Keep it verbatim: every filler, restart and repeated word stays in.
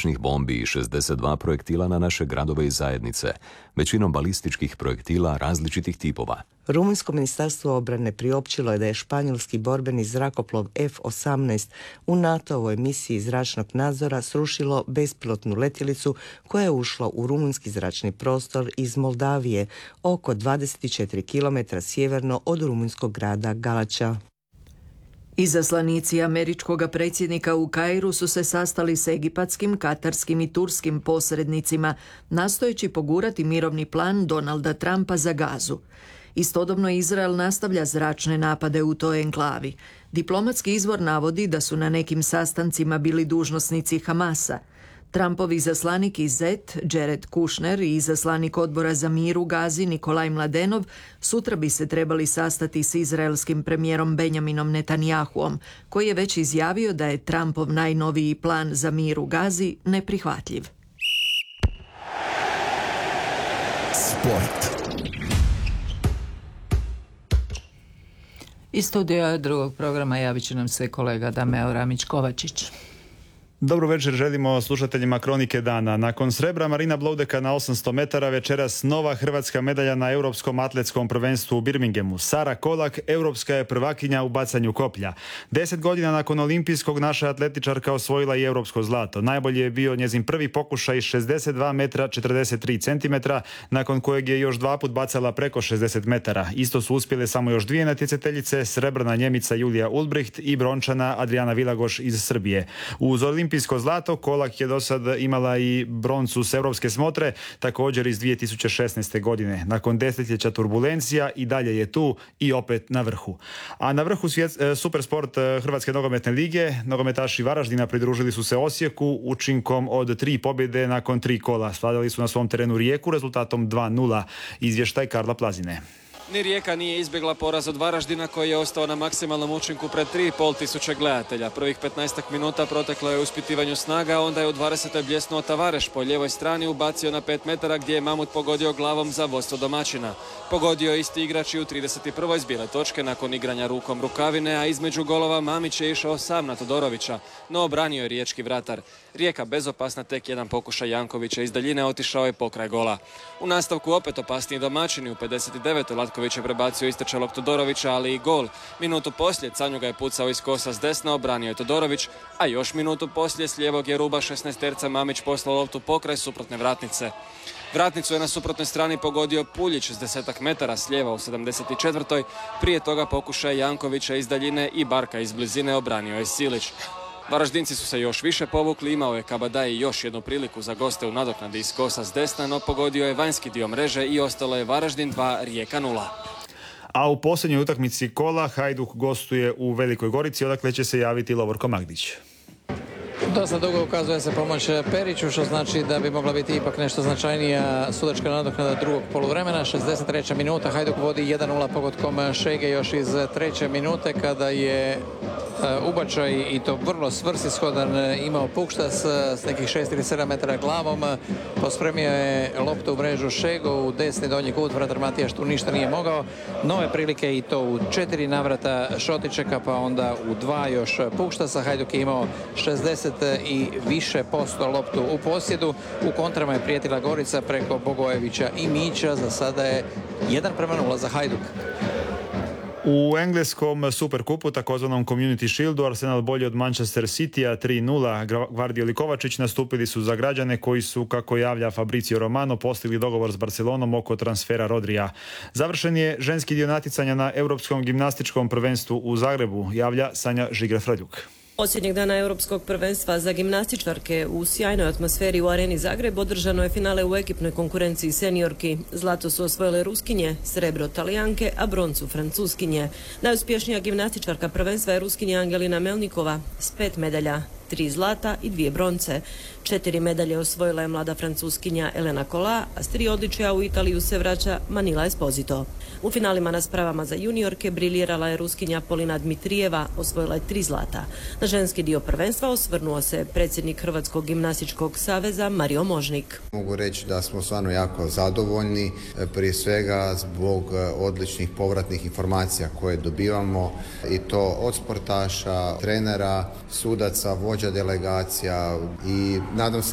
zračnih bombi i šezdeset dva projektila na naše gradove i zajednice, većinom balističkih projektila različitih tipova. Rumunjsko ministarstvo obrane priopćilo je da je španjolski borbeni zrakoplov F osamnaest u NATO-ovoj misiji zračnog nadzora srušilo bespilotnu letjelicu koja je ušla u rumunjski zračni prostor iz Moldavije, oko dvadeset četiri kilometra sjeverno od rumunjskog grada Galača. Izaslanici američkog predsjednika u Kairu su se sastali s egipatskim, katarskim i turskim posrednicima, nastojeći pogurati mirovni plan Donalda Trumpa za Gazu. Istodobno Izrael nastavlja zračne napade u toj enklavi. Diplomatski izvor navodi da su na nekim sastancima bili dužnosnici Hamasa. Trumpov izaslanik iz Zet, Jared Kushner, i izaslanik odbora za mir u Gazi, Nikolaj Mladenov, sutra bi se trebali sastati s izraelskim premijerom Benjaminom Netanjahuom, koji je već izjavio da je Trumpov najnoviji plan za mir u Gazi neprihvatljiv. Sport. Iz studija drugog programa javit će nam se kolega Dameo Ramić-Kovačić. Dobro večer želimo slušateljima Kronike dana. Nakon srebra Marina Bloudeka na osamsto metara, večeras nova hrvatska medalja na Europskom atletskom prvenstvu u Birminghamu. Sara Kolak, europska je prvakinja u bacanju koplja. Deset godina nakon olimpijskog naša atletičarka osvojila i europsko zlato. Najbolji je bio njezin prvi pokušaj šezdeset dva metra četrdeset tri centimetra, nakon kojeg je još dva put bacala preko šezdeset metara. Isto su uspjele samo još dvije natjecateljice, srebrna Njemica Julija Ulbricht i brončana Adriana Vilagoš iz Srbije. Uz olimpijsko zlato Kolak je do sad imala i broncu s europske smotre, također iz dvije tisuće šesnaeste. godine. Nakon desetljeća turbulencija i dalje je tu i opet na vrhu. A na vrhu svjet, Supersport Hrvatske nogometne lige, nogometaši Varaždina pridružili su se Osijeku učinkom od tri pobjede nakon tri kola. Svladali su na svom terenu Rijeku rezultatom dva nula. Izvještaj Karla Plazine. Ni Rijeka nije izbjegla poraz od Varaždina koji je ostao na maksimalnom učinku pred tri i pol tisuće gledatelja. Prvih petnaestak minuta proteklo je u ispitivanju snaga, onda je u dvadesetoj bljesnuo Tavareš po lijevoj strani, ubacio na pet metara gdje je Mamut pogodio glavom za vodstvo domaćina. Pogodio je isti igrač i u trideset prvoj s bijele točke nakon igranja rukom rukavine, a između golova Mamić je išao sam na Todorovića, no obranio je riječki vratar. Rijeka bezopasna, tek jedan pokušaj Jankovića iz daljine otišao je pokraj gola. U nastavku opet opasniji domaćini, u pedeset devetoj Latković je prebacio istrčalog Todorovića, ali i gol. Minutu poslije Canjuga je pucao iz kosa s desna, obranio je Todorović, a još minutu poslije s lijevog je ruba šesnaesterca Mamić poslao loptu pokraj suprotne vratnice. Vratnicu je na suprotnoj strani pogodio Puljić s desetak metara s lijeva u sedamdeset četvrtoj. Prije toga pokušaj Jankovića iz daljine i Barka iz blizine, obranio je Silić. Varaždinci su se još više povukli, imao je Kabadaj još jednu priliku za goste u nadoknadi iz kosa s desna, no pogodio je vanjski dio mreže i ostalo je Varaždin dva, Rijeka nula. A u posljednjoj utakmici kola Hajduk gostuje u Velikoj Gorici, odakle će se javiti Lovorko Magdić. Dosta dugo ukazuje se pomoć Periću, što znači da bi mogla biti ipak nešto značajnija sudačka nadoknada drugog poluvremena. šezdeset treća minuta, Hajduk vodi jedan nula pogodkom Šege još iz treće minute kada je ubačaj, i to vrlo svrsishodan, imao Pukštas s nekih šest ili sedam metara glavom. Pospremio je loptu u mrežu Šego u desni donji kut, vratar Matijaš tu ništa nije mogao. Nove prilike i to u četiri navrata Šotičeka, pa onda u dva još Pukštasa. Hajduk je imao šezdeset i više posto loptu u posjedu. U kontrama je prijetila Gorica preko Bogojevića i Mića. Za sada je jedan prema nula za Hajduk. U engleskom Superkupu, takozvanom Community Shieldu, Arsenal bolji od Manchester Citya tri nula. Gvardiol i Kovačić nastupili su za građane koji su, kako javlja Fabrizio Romano, postigli dogovor s Barcelonom oko transfera Rodrija. Završen je ženski dio natjecanja na Europskom gimnastičkom prvenstvu u Zagrebu, javlja Sanja Žigra-Frljuk. Posljednjeg dana Europskog prvenstva za gimnastičarke u sjajnoj atmosferi u Areni Zagreb održano je finale u ekipnoj konkurenciji seniorki. Zlato su osvojile Ruskinje, srebro Talijanke, a broncu Francuskinje. Najuspješnija gimnastičarka prvenstva je Ruskinja Angelina Melnikova s pet medalja, tri zlata i dvije bronce. Četiri medalje osvojila je mlada Francuskinja Elena Kola, a s tri odličja u Italiju se vraća Manila Esposito. U finalima na spravama za juniorke briljirala je Ruskinja Polina Dmitrijeva, osvojila je tri zlata. Na ženski dio prvenstva osvrnuo se predsjednik Hrvatskog gimnastičkog saveza Mario Možnik. Mogu reći da smo stvarno jako zadovoljni, prije svega zbog odličnih povratnih informacija koje dobivamo, i to od sportaša, trenera, sudaca, vođa delegacija, i nadam se